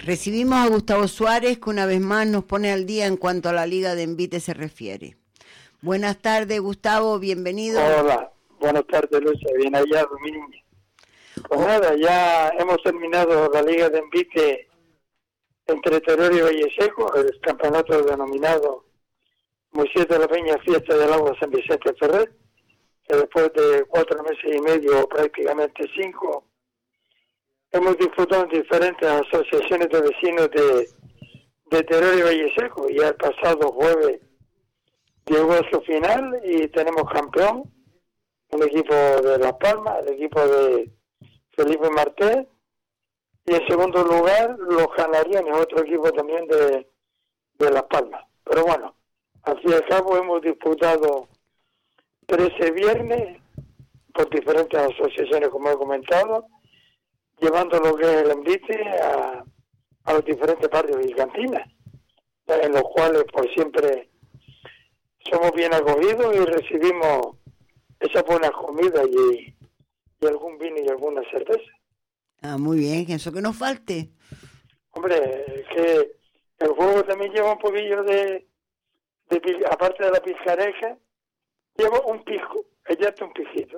Recibimos a Gustavo Suárez, que una vez más nos pone al día en cuanto a la Liga de Envite se refiere. Buenas tardes, Gustavo, bienvenido. Hola, buenas tardes, Lucia, bien hallado, mi niña. Pues nada, ya hemos terminado la Liga de Envite entre Teruel y Valle Seco, el campeonato denominado Moisés de la Peña Fiesta del Agua San Vicente Ferrer, que después de 4 meses y medio, prácticamente 5, hemos disfrutado en diferentes asociaciones de vecinos de Teruel y Valle Seco. Ya el pasado jueves llegó a su final y tenemos campeón, un equipo de Las Palmas, el equipo de Felipe Martés, y en segundo lugar los Canarianes, otro equipo también de Las Palmas. Pero bueno, al fin y al cabo hemos disputado 13 viernes por diferentes asociaciones, como he comentado, llevando lo que es el envite a los diferentes barrios y cantinas, en los cuales por siempre somos bien acogidos y recibimos esa buena comida y algún vino y alguna cerveza. Ah, muy bien, eso que no falte. Hombre, es que el juego también lleva un poquillo de aparte de la pizcareja, lleva un pisco, echate un pijito.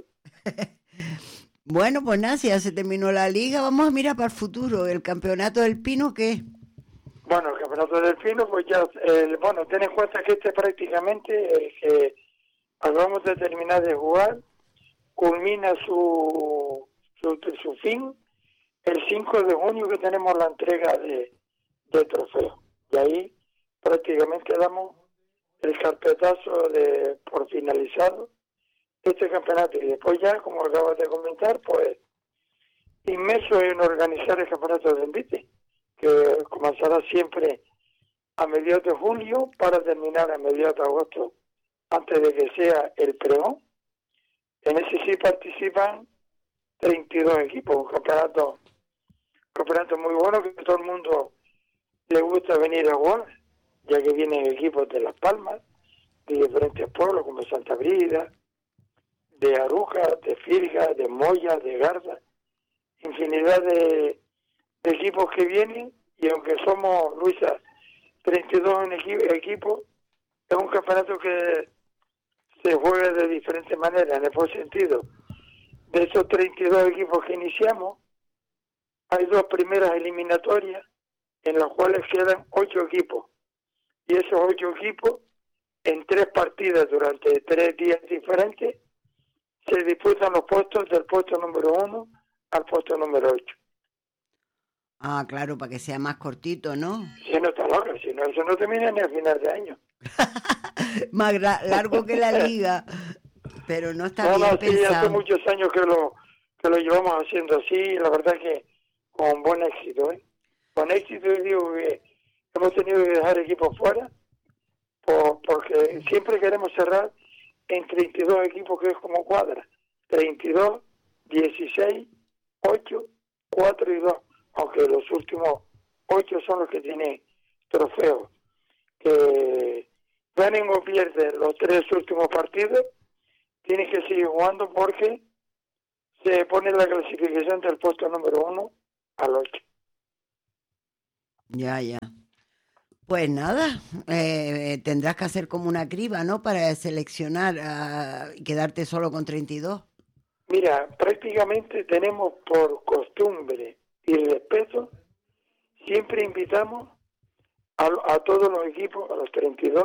Bueno, pues nada, si ya se terminó la liga, vamos a mirar para el futuro. ¿El campeonato del Pino qué? Bueno, el campeonato del Pino, pues ya, bueno, ten en cuenta que prácticamente, que acabamos de terminar de jugar, culmina su fin el 5 de junio, que tenemos la entrega de trofeo. Y ahí prácticamente damos el carpetazo por finalizado este campeonato. Y después ya, como acabas de comentar, pues inmerso en organizar el campeonato de envite, que comenzará siempre a mediados de julio para terminar a mediados de agosto, antes de que sea el pregón. En ese sí participan 32 equipos, un campeonato muy bueno, que todo el mundo le gusta venir a jugar, ya que vienen equipos de Las Palmas, de diferentes pueblos como Santa Brida, de Aruja, de Firga, de Moya, de Garza, infinidad de equipos que vienen, y aunque somos, Luisa, 32 en equipos, es un campeonato que se juega de diferentes maneras, en el buen sentido. De esos 32 equipos que iniciamos, hay 2 primeras eliminatorias en las cuales quedan 8 equipos. Y esos 8 equipos, en 3 partidas durante 3 días diferentes, se disputan los puestos del puesto número 1 al puesto número 8. Ah, claro, para que sea más cortito, ¿no? Si no está loca, si no, eso no termina ni a final de año. Más largo que la liga, pero no está bien Sí, pensado. hace muchos años que lo llevamos haciendo así, y la verdad que con buen éxito, ¿eh? Con éxito, y digo que hemos tenido que dejar equipos fuera, porque siempre queremos cerrar en 32 equipos, que es como cuadra: 32, 16, 8, 4 y 2, aunque los últimos 8 son los que tienen trofeos. Que ganen o pierden los 3 últimos partidos, tienen que seguir jugando, porque se pone la clasificación del puesto número 1 al 8. Ya. Pues nada, tendrás que hacer como una criba, ¿no? Para seleccionar y quedarte solo con 32. Mira, prácticamente tenemos por costumbre y respeto, siempre invitamos a todos los equipos, a los 32,